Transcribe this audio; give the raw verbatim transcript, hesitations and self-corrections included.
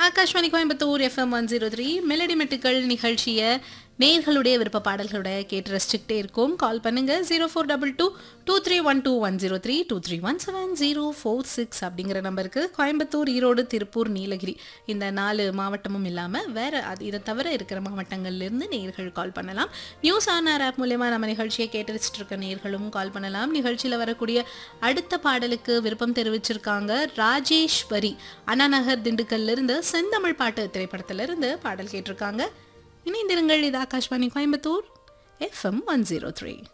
Akashvani Coimbatore FM one zero three melody மெட்டுக்கள் நிகழ்ச்சியை நேர்களுடைய விருப்ப பாடல்களோட கேட்டு ரசிச்சுக்கிட்டே இருக்கும். கால் பண்ணுங்க zero four double two two three one two one zero three two three one seven zero four six அப்படிங்கிற நம்பருக்கு. கோயம்புத்தூர், ஈரோடு, திருப்பூர், நீலகிரி இந்த நாலு மாவட்டமும் இல்லாமல் வேற அது இதை தவிர இருக்கிற மாவட்டங்கள்லேருந்து நேர்கள் கால் பண்ணலாம். நியூஸ் ஆன் ஏர் ஆப் மூலயமா நம்ம நிகழ்ச்சியை கேட்டு ரசிச்சுட்டு இருக்க நேர்களும் கால் பண்ணலாம். நிகழ்ச்சியில் வரக்கூடிய அடுத்த பாடலுக்கு விருப்பம் தெரிவிச்சிருக்காங்க ராஜேஸ்வரி, அண்ணாநகர், திண்டுக்கல்ல இருந்து. செந்தமிழ் பாட்டு திரைப்படத்திலிருந்து பாடல் கேட்டிருக்காங்க. இணைந்திருங்கள். இது Akashvani Coimbatore FM one zero three.